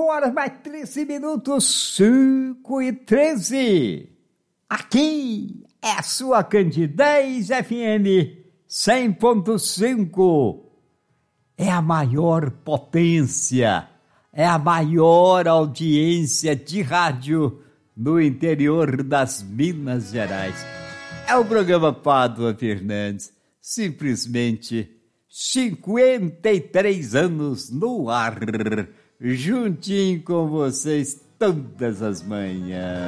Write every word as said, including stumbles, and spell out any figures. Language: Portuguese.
horas mais treze minutos, cinco e treze. Aqui é a sua Candidez F M cem ponto cinco. É a maior potência, é a maior audiência de rádio no interior das Minas Gerais. É o programa Pádua Fernandes, simplesmente cinquenta e três anos no ar, juntinho com vocês todas as manhãs.